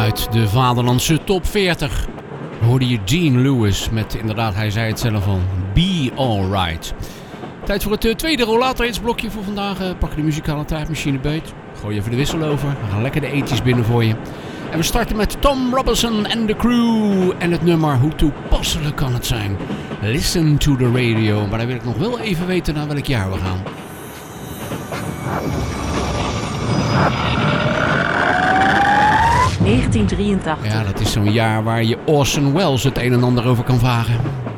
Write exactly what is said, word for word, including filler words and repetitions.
uit de vaderlandse top veertig. Hoorde je Dean Lewis met, inderdaad, hij zei het zelf al, Be Alright. Tijd voor het uh, tweede rollatorhitsblokje voor vandaag. Uh, pak de muzikale tijdmachine beet. Gooi even de wissel over. We gaan lekker de ethisch binnen voor je. En we starten met Tom Robinson en The Crew. En het nummer, hoe toepasselijk kan het zijn? Listen to the radio. Maar dan wil ik nog wel even weten naar welk jaar we gaan. negentien drieëntachtig. Ja, dat is zo'n jaar waar je Orson Welles het een en ander over kan vragen.